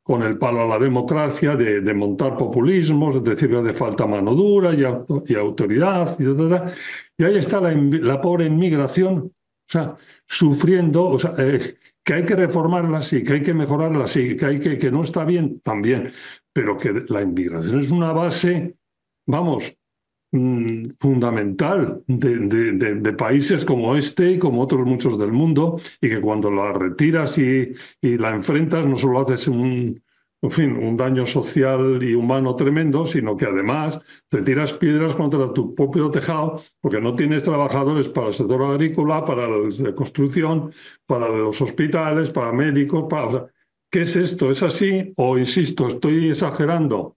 con el palo a la democracia, de montar populismos, de decir que hace falta mano dura y autoridad, y ahí está la pobre inmigración, o sea, sufriendo, o sea, que hay que reformarla, sí, que hay que mejorarla, sí, que no está bien, también, pero que la inmigración es una base, vamos, fundamental de países como este y como otros muchos del mundo, y que cuando la retiras y la enfrentas no solo haces en fin, un daño social y humano tremendo, sino que además te tiras piedras contra tu propio tejado porque no tienes trabajadores para el sector agrícola, para el de construcción, para los hospitales, para médicos, para... o sea, ¿qué es esto? ¿Es así? O, insisto, estoy exagerando.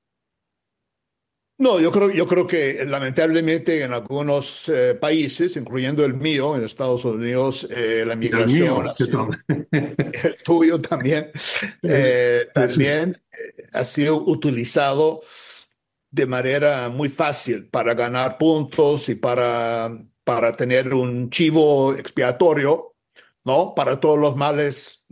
No, yo creo que lamentablemente en algunos países, incluyendo el mío, en Estados Unidos, la Y el migración mío, ha que sido, también. el tuyo también, Sí, sí. también ha sido utilizado de manera muy fácil para ganar puntos y para tener un chivo expiatorio, ¿no? Para todos los males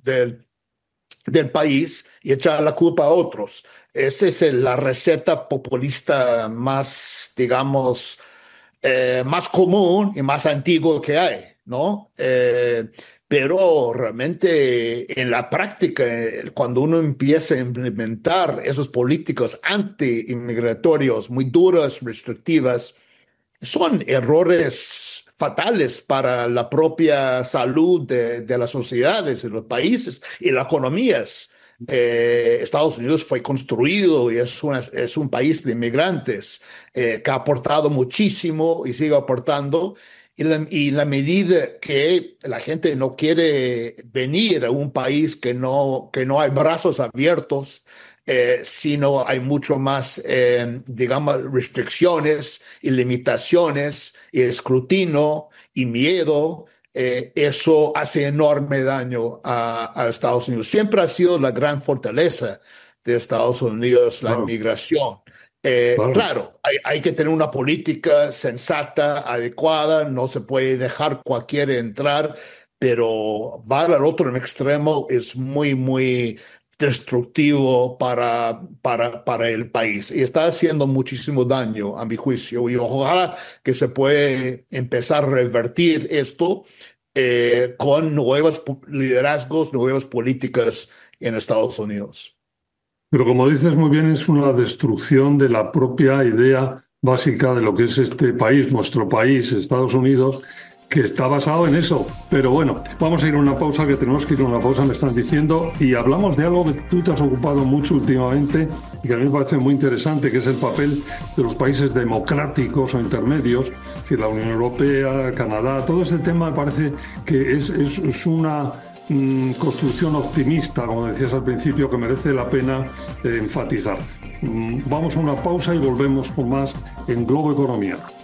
del país y echar la culpa a otros. Esa es la receta populista más, digamos, más común y más antiguo que hay, ¿no? Pero realmente en la práctica, cuando uno empieza a implementar esas políticas anti-inmigratorios muy duras, restrictivas, son errores fatales para la propia salud de las sociedades, de los países y las economías. Estados Unidos fue construido y es un país de inmigrantes que ha aportado muchísimo y sigue aportando. Y la medida que la gente no quiere venir a un país que no hay brazos abiertos, sino hay mucho más, digamos, restricciones y limitaciones y escrutinio y miedo. Eso hace enorme daño a Estados Unidos. Siempre ha sido la gran fortaleza de Estados Unidos, la Claro, inmigración. claro. Claro, hay que tener una política sensata, adecuada, no se puede dejar cualquiera entrar, pero va al otro extremo es muy, muy destructivo para el país y está haciendo muchísimo daño a mi juicio y ojalá que se puede empezar a revertir esto con nuevos liderazgos, nuevas políticas en Estados Unidos. Pero como dices muy bien, es una destrucción de la propia idea básica de lo que es este país, nuestro país, Estados Unidos, que está basado en eso. Pero bueno, vamos a ir a una pausa, que tenemos que ir a una pausa, me están diciendo, y hablamos de algo que tú te has ocupado mucho últimamente y que a mí me parece muy interesante, que es el papel de los países democráticos o intermedios, es decir, la Unión Europea, Canadá, todo ese tema me parece que es una construcción optimista, como decías al principio, que merece la pena enfatizar. Vamos a una pausa y volvemos con más en Globo Economía.